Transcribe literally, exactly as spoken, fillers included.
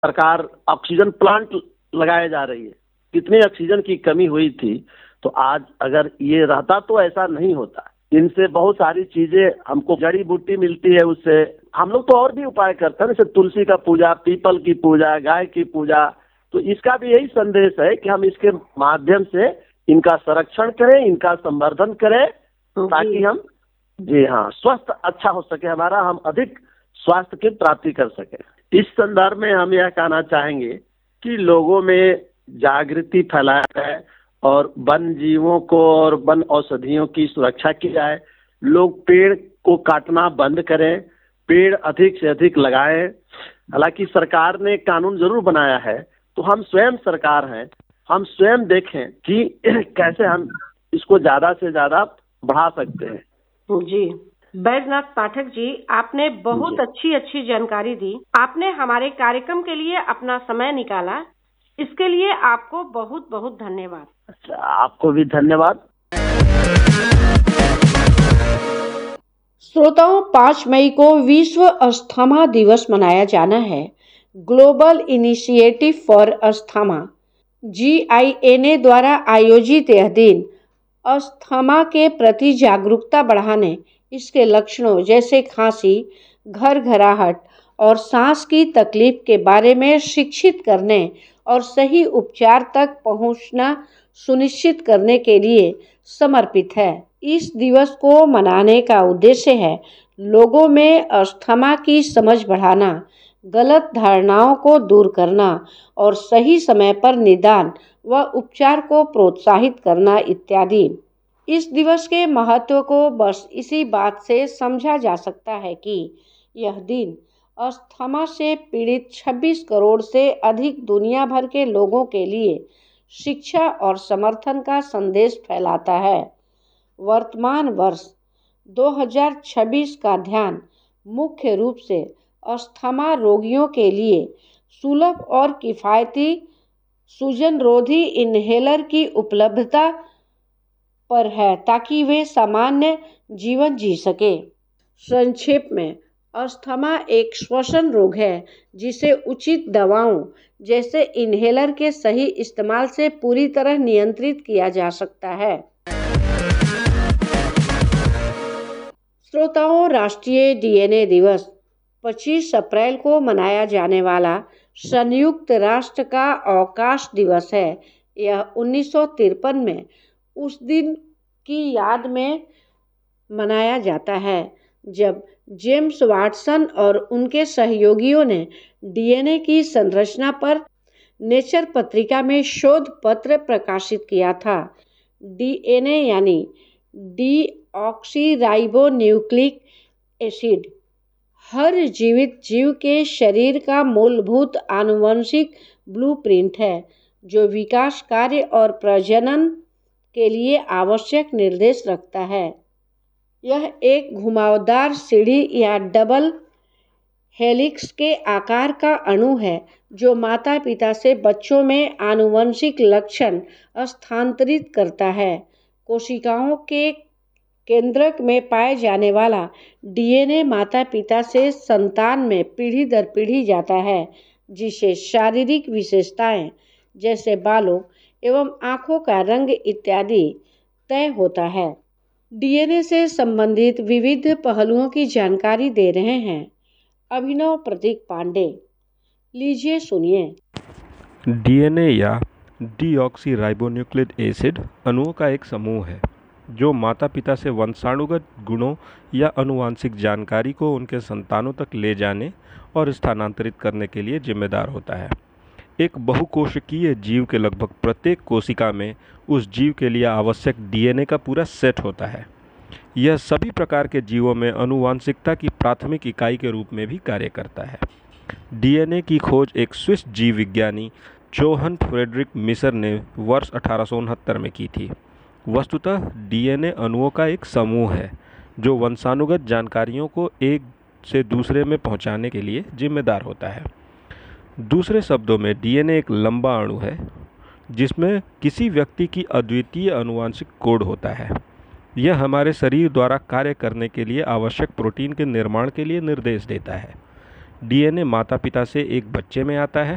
सरकार oxygen plant लगाए जा रही है। कितनी ऑक्सीजन की कमी हुई थी, तो आज अगर ये रहता तो ऐसा नहीं होता। इनसे बहुत सारी चीजें हमको जड़ी बूटी मिलती है, उससे हम लोग तो और भी उपाय करते हैं, जैसे तुलसी का पूजा, पीपल की पूजा, गाय की पूजा। तो इसका भी यही संदेश है कि हम इसके माध्यम से इनका संरक्षण करें, इनका संवर्धन करें, ताकि हम जी हाँ स्वस्थ अच्छा हो सके हमारा, हम अधिक स्वास्थ्य की प्राप्ति कर सके। इस संदर्भ में हम यह कहना चाहेंगे कि लोगों में जागृति फैलाया जाए और वन जीवों को और वन औषधियों की सुरक्षा की जाए। लोग पेड़ को काटना बंद करें, पेड़ अधिक से अधिक लगाएं। हालांकि सरकार ने कानून जरूर बनाया है, तो हम स्वयं सरकार हैं, हम स्वयं देखें कि कैसे हम इसको ज्यादा से ज्यादा बढ़ा सकते हैं। जी बैजनाथ पाठक जी, आपने बहुत अच्छी अच्छी जानकारी दी। आपने हमारे कार्यक्रम के लिए अपना समय निकाला, इसके लिए आपको बहुत बहुत धन्यवाद। अच्छा, आपको भी धन्यवाद। श्रोताओं, पाँच मई को विश्व अस्थमा दिवस मनाया जाना है। Global initiative for asthma ji I N A द्वारा आयोजित यह दिन अस्थमा के प्रति जागरूकता बढ़ाने, इसके लक्षणों जैसे खांसी, घरघराहट और सांस की तकलीफ के बारे में शिक्षित करने और सही उपचार तक पहुंचना सुनिश्चित करने के लिए समर्पित है। इस दिवस को मनाने का उद्देश्य है लोगों में अस्थमा की समझ बढ़ाना, गलत धारणाओं को दूर करना और सही समय पर निदान व उपचार को प्रोत्साहित करना इत्यादि। इस दिवस के महत्व को बस इसी बात से समझा जा सकता है कि यह दिन अस्थमा से पीड़ित छब्बीस करोड़ से अधिक दुनिया भर के लोगों के लिए शिक्षा और समर्थन का संदेश फैलाता है। वर्तमान वर्ष दो हज़ार छब्बीस का ध्यान मुख्य रूप से अस्थमा रोगियों के लिए सुलभ और किफ़ायती सूजनरोधी इन्हेलर की उपलब्धता पर है, ताकि वे सामान्य जीवन जी सके। संक्षेप में, अस्थमा एक श्वसन रोग है जिसे उचित दवाओं जैसे इन्हेलर के सही इस्तेमाल से पूरी तरह नियंत्रित किया जा सकता है। श्रोताओं, राष्ट्रीय डी एन ए दिवस पच्चीस अप्रैल को मनाया जाने वाला संयुक्त राष्ट्र का अवकाश दिवस है। यह उन्नीस सौ तिरपन में उस दिन की याद में मनाया जाता है जब जेम्स वाटसन और उनके सहयोगियों ने डी एन ए की संरचना पर नेचर पत्रिका में शोध पत्र प्रकाशित किया था। डी एन ए यानी डीऑक्सीराइबोन्यूक्लिक एसिड हर जीवित जीव के शरीर का मूलभूत आनुवंशिक ब्लूप्रिंट है, जो विकास कार्य और प्रजनन के लिए आवश्यक निर्देश रखता है। यह एक घुमावदार सीढ़ी या डबल हेलिक्स के आकार का अणु है जो माता पिता से बच्चों में आनुवंशिक लक्षण स्थानांतरित करता है। कोशिकाओं के केंद्रक में पाए जाने वाला डी एन ए माता पिता से संतान में पीढ़ी दर पीढ़ी जाता है, जिससे शारीरिक विशेषताएं जैसे बालों एवं आँखों का रंग इत्यादि तय होता है। डी एन ए से संबंधित विविध पहलुओं की जानकारी दे रहे हैं अभिनव प्रतीक पांडे। लीजिए सुनिए। डी एन ए या डीऑक्सीराइबोन्यूक्लिक एसिड अणुओं का एक समूह है जो माता पिता से वंशाणुगत गुणों या आनुवंशिक जानकारी को उनके संतानों तक ले जाने और स्थानांतरित करने के लिए जिम्मेदार होता है। एक बहुकोशिकीय जीव के लगभग प्रत्येक कोशिका में उस जीव के लिए आवश्यक डी एन ए का पूरा सेट होता है। यह सभी प्रकार के जीवों में आनुवंशिकता की प्राथमिक इकाई के रूप में भी कार्य करता है। डी एन ए की खोज एक स्विस जीव विज्ञानी जोहन फ्रेडरिक मिसर ने वर्ष अठारह सौ उनहत्तर में की थी। वस्तुतः डी एन ए अणुओं का एक समूह है जो वंशानुगत जानकारियों को एक से दूसरे में पहुंचाने के लिए जिम्मेदार होता है। दूसरे शब्दों में, डी एन ए एक लंबा अणु है जिसमें किसी व्यक्ति की अद्वितीय आनुवंशिक कोड होता है। यह हमारे शरीर द्वारा कार्य करने के लिए आवश्यक प्रोटीन के निर्माण के लिए निर्देश देता है। डी एन ए माता पिता से एक बच्चे में आता है